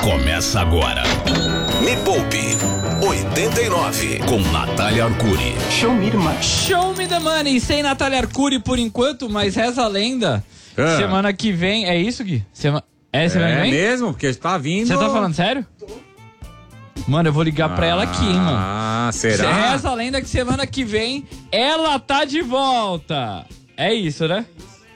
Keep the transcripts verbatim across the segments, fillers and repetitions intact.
Começa agora. Me Poupe oitenta e nove com Natália Arcuri. Show me the money. Show me the money. Sem Natália Arcuri por enquanto, mas reza a lenda. Ah. Semana que vem. É isso, Gui? Sema... É semana É que vem? mesmo, porque tá vindo. Você tá falando sério? Mano, eu vou ligar pra ela aqui, hein, mano. Ah, será? Reza a lenda que semana que vem ela tá de volta. É isso, né?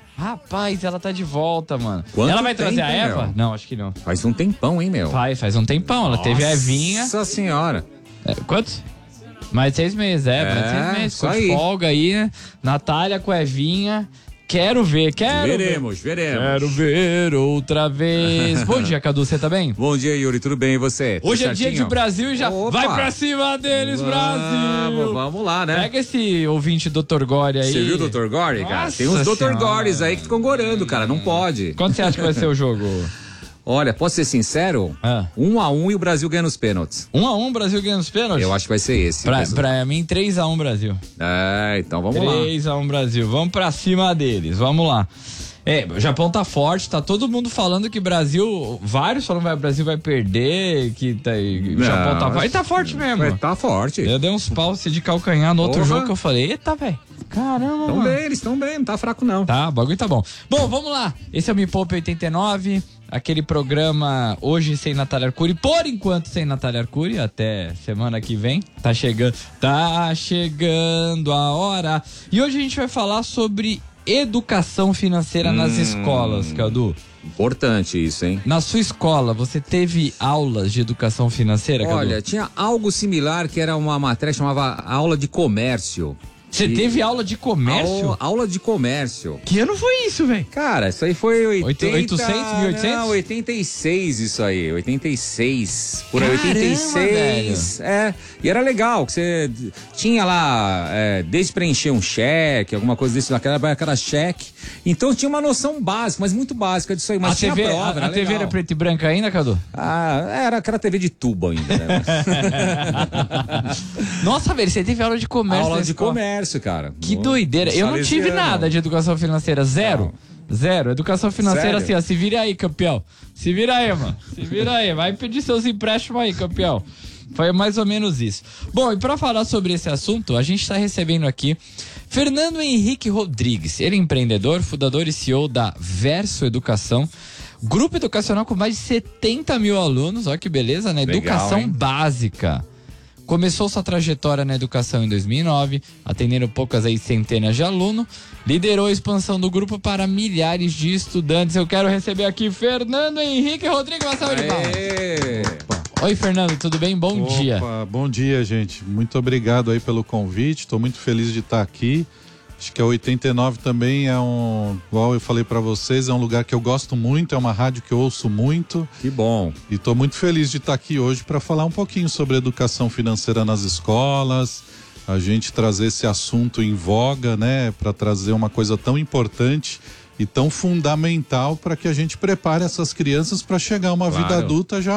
Rapaz, ela tá de volta, mano. Quanto ela vai trazer tempo, a Eva? meu? Não, acho que não. Faz um tempão, hein, meu? Vai, faz um tempão. Ela teve a Evinha. Nossa senhora. É, quantos? Mais de seis meses, é, mais de É, seis meses. isso Ficou de aí. folga aí, né? Natália com a Evinha. Quero ver, quero Veremos, ver. veremos. Quero ver outra vez. Bom dia, Cadu, você tá bem? Bom dia, Yuri, tudo bem e você? Tudo Hoje é dia certinho? de Brasil e já Opa. vai pra cima deles, Vamos, Brasil! Vamos lá, né? Pega esse ouvinte doutor Gore aí. Você viu o doutor Gore, cara? Nossa Tem uns doutor Senhora. Gores aí que ficam gorando, cara. Não pode. Quanto você acha que vai ser o jogo? Olha, posso ser sincero? Ah. Um a um e o Brasil ganha nos pênaltis. um a um, Brasil ganhando os pênaltis? Eu acho que vai ser esse. Pra, Mas- pra mim, três a um Brasil. É, então vamos lá. três a um Brasil. Vamos pra cima deles. Vamos lá. É, o Japão tá forte, tá todo mundo falando que Brasil. Vários falam que o Brasil vai perder, que tá, o Não, Japão tá forte. E tá forte mesmo. Vai tá forte. Eu dei uns paus de calcanhar no outro Porra. jogo que eu falei, eita, velho. Caramba, Estão mano. bem, eles estão bem, não tá fraco não. Tá, o bagulho tá bom. Bom, vamos lá. Esse é o Me Poupe oitenta e nove, aquele programa hoje sem Natália Arcuri, por enquanto sem Natália Arcuri, até semana que vem. Tá chegando, tá chegando a hora. E hoje a gente vai falar sobre educação financeira nas Hum. escolas, Cadu. Importante isso, hein? Na sua escola, você teve aulas de educação financeira, Cadu? Olha, tinha algo similar que era uma matéria que chamava aula de comércio. Você e- teve aula de comércio? Aula, aula de comércio. Que ano foi isso, velho? Cara, isso aí foi oitenta... oitocentos, mil e oitocentos? Não, oitenta e seis isso aí, oitenta e seis. Por aí, Caramba, oitenta e seis. É, e era legal, que você tinha lá, é, desde preencher um cheque, alguma coisa desse, naquela época era cheque. Então tinha uma noção básica, mas muito básica disso aí. Mas A tinha T V, prova, a, era a T V legal. era preta e branca ainda, Cadu? Ah, era aquela T V de tubo ainda, né? Nossa, velho, você teve aula de comércio Aula na de escola. comércio, cara. Que No- doideira. no Eu não tive Salesiano. nada de educação financeira. Zero. Zero. Educação financeira Sério? assim, ó. Se vira aí, campeão. Se vira aí, mano. Se vira aí. Vai pedir seus empréstimos aí, campeão. Foi mais ou menos isso. Bom, e pra falar sobre esse assunto, a gente tá recebendo aqui Fernando Henrique Rodrigues. Ele é empreendedor, fundador e C E O da Verso Educação. Grupo educacional com mais de setenta mil alunos. Olha que beleza, né? Legal, Educação hein? básica. Começou sua trajetória na educação em dois mil e nove, atendendo poucas aí centenas de alunos. Liderou a expansão do grupo para milhares de estudantes. Eu quero receber aqui Fernando Henrique Rodrigues. Uma salva de palmas. Aê! Oi, Fernando, tudo bem? Bom Opa, dia. bom dia, gente. Muito obrigado aí pelo convite. Estou muito feliz de estar aqui. Acho que a oitenta e nove também é um, igual eu falei para vocês, é um lugar que eu gosto muito, é uma rádio que eu ouço muito. Que bom. E estou muito feliz de estar aqui hoje para falar um pouquinho sobre educação financeira nas escolas, a gente trazer esse assunto em voga, né, para trazer uma coisa tão importante e tão fundamental para que a gente prepare essas crianças para chegar a uma Claro. vida adulta já